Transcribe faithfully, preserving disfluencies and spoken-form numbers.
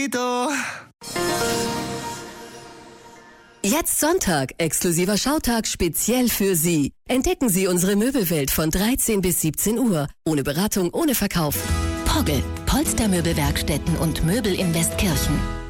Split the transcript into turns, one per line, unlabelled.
Lido.
Jetzt Sonntag, exklusiver Schautag speziell für Sie. Entdecken Sie unsere Möbelwelt von dreizehn bis siebzehn Uhr. Ohne Beratung, ohne Verkauf.
Pogge, Polstermöbelwerkstätten und Möbel in Westkirchen.